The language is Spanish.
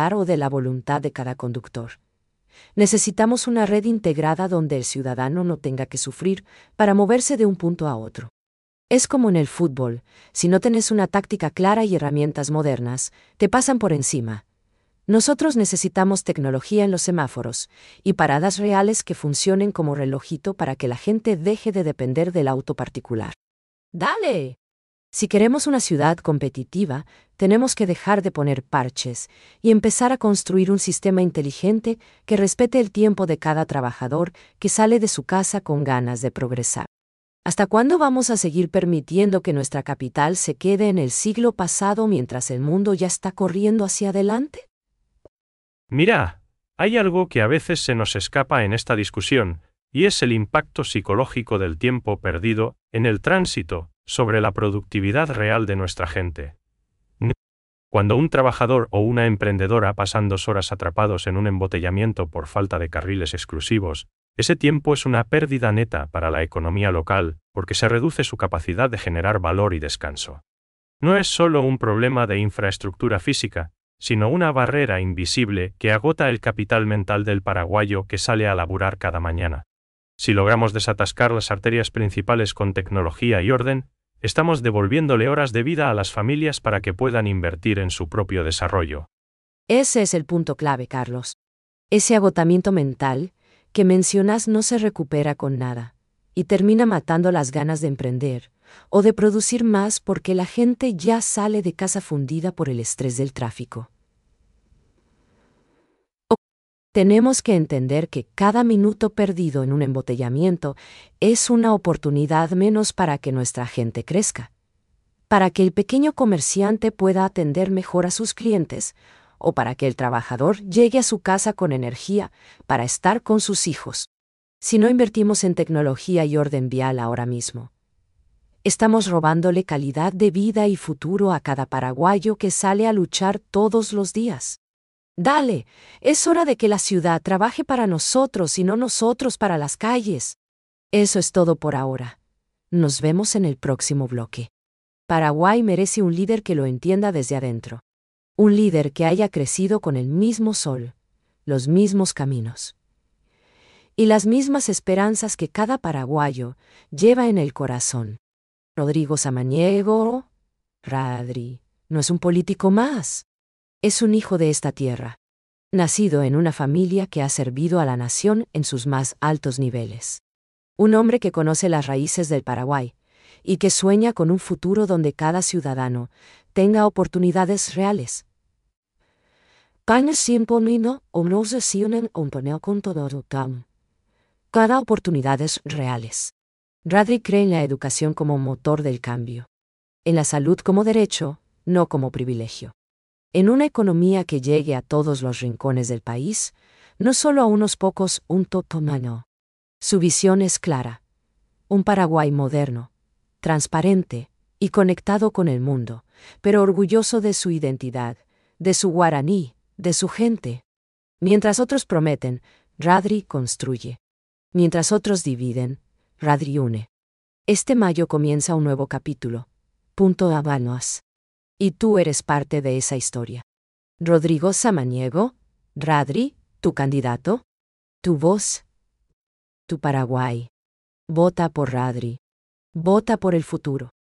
celular o de la voluntad de cada conductor. Necesitamos una red integrada donde el ciudadano no tenga que sufrir para moverse de un punto a otro. Es como en el fútbol, si no tenés una táctica clara y herramientas modernas, te pasan por encima. Nosotros necesitamos tecnología en los semáforos y paradas reales que funcionen como relojito para que la gente deje de depender del auto particular. ¡Dale! Si queremos una ciudad competitiva, tenemos que dejar de poner parches y empezar a construir un sistema inteligente que respete el tiempo de cada trabajador que sale de su casa con ganas de progresar. ¿Hasta cuándo vamos a seguir permitiendo que nuestra capital se quede en el siglo pasado mientras el mundo ya está corriendo hacia adelante? Mira, hay algo que a veces se nos escapa en esta discusión, y es el impacto psicológico del tiempo perdido en el tránsito sobre la productividad real de nuestra gente. Cuando un trabajador o una emprendedora pasan 2 horas atrapados en un embotellamiento por falta de carriles exclusivos, ese tiempo es una pérdida neta para la economía local, porque se reduce su capacidad de generar valor y descanso. No es solo un problema de infraestructura física, sino una barrera invisible que agota el capital mental del paraguayo que sale a laburar cada mañana. Si logramos desatascar las arterias principales con tecnología y orden, estamos devolviéndole horas de vida a las familias para que puedan invertir en su propio desarrollo. Ese es el punto clave, Carlos. Ese agotamiento mental que mencionas no se recupera con nada, y termina matando las ganas de emprender o de producir más porque la gente ya sale de casa fundida por el estrés del tráfico. Tenemos que entender que cada minuto perdido en un embotellamiento es una oportunidad menos para que nuestra gente crezca, para que el pequeño comerciante pueda atender mejor a sus clientes o para que el trabajador llegue a su casa con energía para estar con sus hijos. Si no invertimos en tecnología y orden vial ahora mismo, estamos robándole calidad de vida y futuro a cada paraguayo que sale a luchar todos los días. Dale, es hora de que la ciudad trabaje para nosotros y no nosotros para las calles. Eso es todo por ahora. Nos vemos en el próximo bloque. Paraguay merece un líder que lo entienda desde adentro. Un líder que haya crecido con el mismo sol, los mismos caminos y las mismas esperanzas que cada paraguayo lleva en el corazón. Rodrigo Samaniego, Radri, no es un político más. Es un hijo de esta tierra, nacido en una familia que ha servido a la nación en sus más altos niveles. Un hombre que conoce las raíces del Paraguay y que sueña con un futuro donde cada ciudadano tenga oportunidades reales. Cada oportunidades reales. Radri cree en la educación como motor del cambio, en la salud como derecho, no como privilegio. En una economía que llegue a todos los rincones del país, no solo a unos pocos, un totomano. Su visión es clara. Un Paraguay moderno, transparente y conectado con el mundo, pero orgulloso de su identidad, de su guaraní, de su gente. Mientras otros prometen, Radri construye. Mientras otros dividen, Radri une. Este mayo comienza un nuevo capítulo. Punto Habanos. Y tú eres parte de esa historia. Rodrigo Samaniego, Radri, tu candidato, tu voz, tu Paraguay. Vota por Radri. Vota por el futuro.